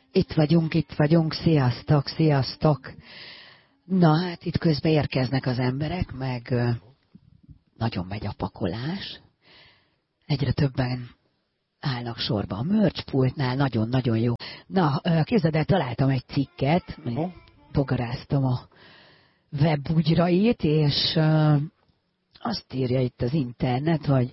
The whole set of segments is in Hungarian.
Itt vagyunk, sziasztok, sziasztok. Na hát itt közben érkeznek az emberek, meg nagyon megy a pakolás. Egyre többen állnak sorba a merchpultnál, nagyon-nagyon jó. Na, képzeld el, találtam egy cikket, bogaráztam a webbugyrait, és azt írja itt az internet, hogy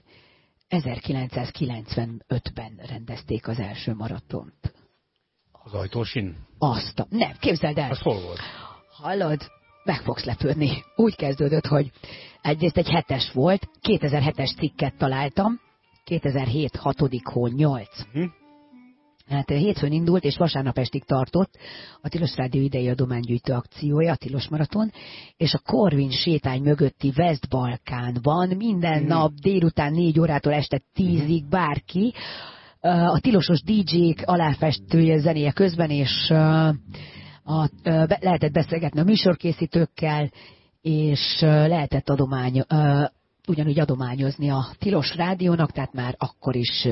1995-ben rendezték az első maratont. Az Ajtósin? Nem, képzeld el. Az hol volt? Hallod? Meg fogsz lepődni. Úgy kezdődött, hogy egyrészt egy 7-es volt, 2007-es cikket találtam, 2007. 6. hó 8. Hát hétfőn indult, és vasárnap estig tartott a Tilos Rádió idei adománygyűjtő akciója, a Tilos Maraton, és a Korvin sétány mögötti West-Balkánban minden nap délután 4 órától este 10-ig bárki, a tilosos DJ-k aláfestője zenéje közben, és lehetett beszélgetni a műsorkészítőkkel, és lehetett ugyanúgy adományozni a Tilos Rádiónak, tehát már akkor is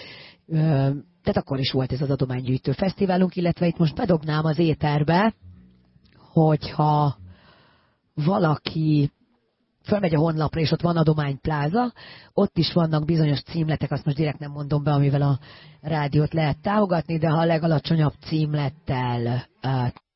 volt ez az adománygyűjtő fesztiválunk, illetve itt most bedobnám az éterbe, hogyha valaki fölmegy a honlapra, és ott van adománypláza, ott is vannak bizonyos címletek, azt most direkt nem mondom be, amivel a rádiót lehet támogatni, de ha a legalacsonyabb címlettel